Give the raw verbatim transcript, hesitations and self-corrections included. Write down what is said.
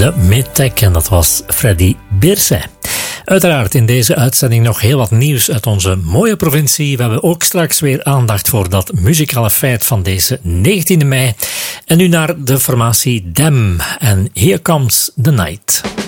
Le Metec en dat was Freddy Beersen. Uiteraard in deze uitzending nog heel wat nieuws uit onze mooie provincie. We hebben ook straks weer aandacht voor dat muzikale feit van deze negentiende mei. En nu naar de formatie Dem en Here Comes the Night.